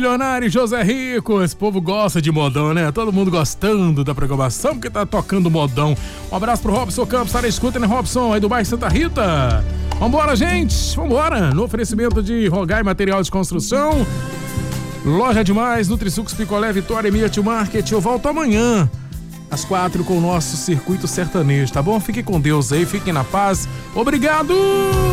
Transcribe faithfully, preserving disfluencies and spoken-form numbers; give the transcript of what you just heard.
Milionário José Rico. Esse povo gosta de modão, né? Todo mundo gostando da programação porque tá tocando modão. Um abraço pro Robson Campos, tá na escuta, né, Robson? Aí do bairro Santa Rita. Vambora, gente! Vambora! No oferecimento de Rogai Material de Construção, Loja Demais, Nutrisucos, Picolé, Vitória, Miat Market. Eu volto amanhã às quatro com o nosso Circuito Sertanejo, tá bom? Fiquem com Deus aí, fiquem na paz. Obrigado!